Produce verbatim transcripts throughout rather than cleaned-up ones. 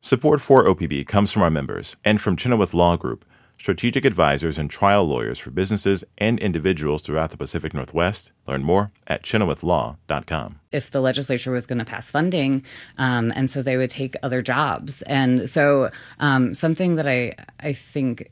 Support for O P B comes from our members and from Chenoweth Law Group, strategic advisors and trial lawyers for businesses and individuals throughout the Pacific Northwest. Learn more at chenoweth law dot com. If the legislature was going to pass funding, um, and so they would take other jobs. And so um, something that I, I think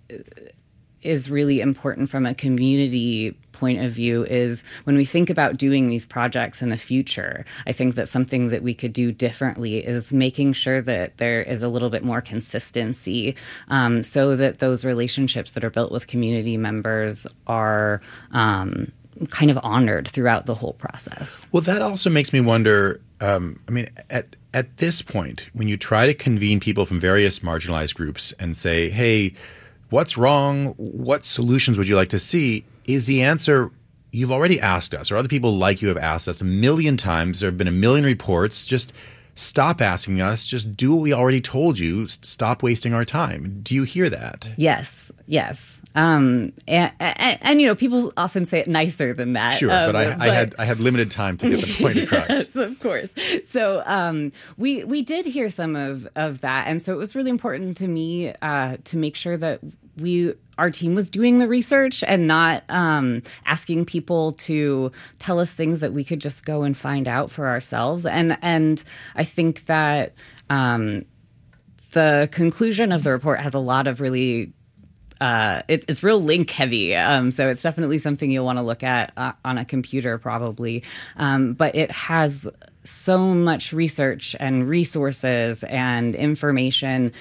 is really important from a community point of view is when we think about doing these projects in the future, I think that something that we could do differently is making sure that there is a little bit more consistency, um, so that those relationships that are built with community members are um, kind of honored throughout the whole process. Well, that also makes me wonder, um, I mean, at at this point, when you try to convene people from various marginalized groups and say, hey, what's wrong? What solutions would you like to see? Is the answer, you've already asked us, or other people like you have asked us a million times. There have been a million reports. Just stop asking us. Just do what we already told you. Stop wasting our time. Do you hear that? Yes, yes. Um, and, and, and, you know, people often say it nicer than that. Sure, um, but, I, but I had I had limited time to get the point across. Yes, of course. So um, we we did hear some of, of that. And so it was really important to me uh, to make sure that we our team was doing the research and not um, asking people to tell us things that we could just go and find out for ourselves. And and I think that um, the conclusion of the report has a lot of really uh, it, it's real link heavy. Um, so it's definitely something you'll want to look at uh, on a computer probably. Um, but it has so much research and resources and information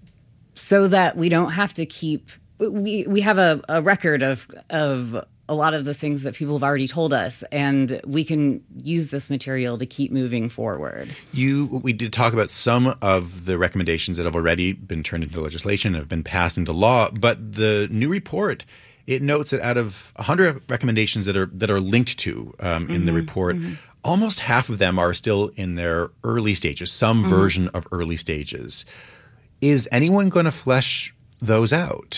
so that we don't have to keep we we have a, a record of of a lot of the things that people have already told us, and we can use this material to keep moving forward. You we did talk about some of the recommendations that have already been turned into legislation, have been passed into law, but the new report, it notes that out of one hundred recommendations that are that are linked to um, in mm-hmm, the report, mm-hmm. almost half of them are still in their early stages, some mm-hmm. version of early stages. Is anyone going to flesh those out?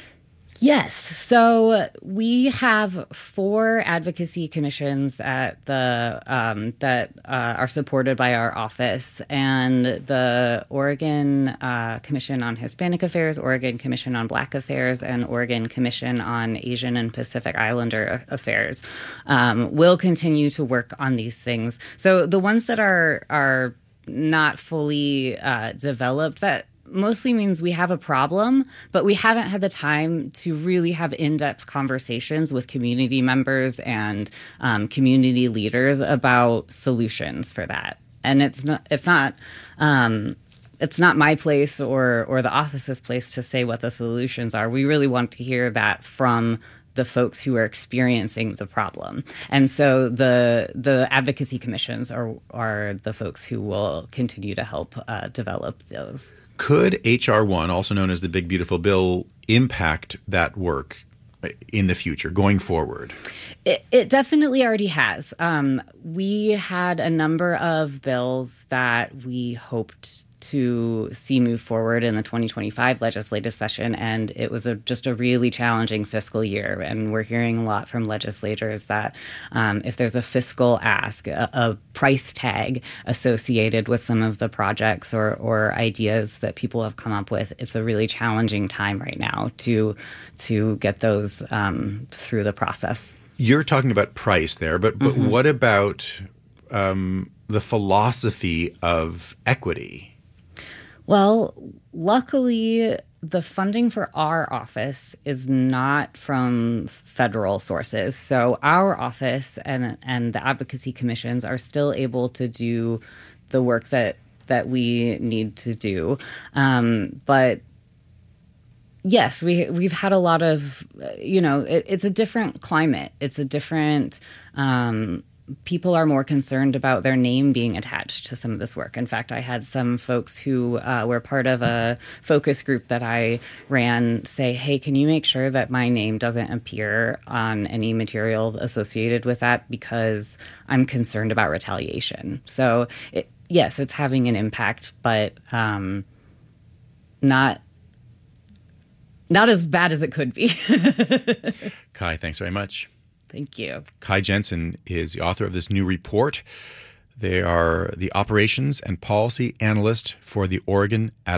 Yes. So we have four advocacy commissions at the um, that uh, are supported by our office, and the Oregon uh, Commission on Hispanic Affairs, Oregon Commission on Black Affairs, and Oregon Commission on Asian and Pacific Islander Affairs um, will continue to work on these things. So the ones that are are not fully uh, developed, that mostly means we have a problem, but we haven't had the time to really have in-depth conversations with community members and um, community leaders about solutions for that. And it's not it's not um, it's not my place or or the office's place to say what the solutions are. We really want to hear that from the folks who are experiencing the problem. And so the the advocacy commissions are are the folks who will continue to help uh, develop those. Could H R one, also known as the Big Beautiful Bill, impact that work in the future, going forward? It, it definitely already has. Um, we had a number of bills that we hoped to see move forward in the twenty twenty-five legislative session, and it was a, just a really challenging fiscal year. And we're hearing a lot from legislators that um, if there's a fiscal ask, a, a price tag associated with some of the projects or, or ideas that people have come up with, it's a really challenging time right now to to get those um, through the process. You're talking about price there, but but mm-hmm. what about um, the philosophy of equity? Well, luckily, the funding for our office is not from federal sources. So our office and and the advocacy commissions are still able to do the work that that we need to do. Um, but yes, we we've had a lot of, you know, it, it's a different climate. It's a different. Um, People are more concerned about their name being attached to some of this work. In fact, I had some folks who uh, were part of a focus group that I ran say, hey, can you make sure that my name doesn't appear on any material associated with that, because I'm concerned about retaliation. So, it, yes, it's having an impact, but um, not not as bad as it could be. Kai, thanks very much. Thank you. Kai Jensen is the author of this new report. They are the operations and policy analyst for the Oregon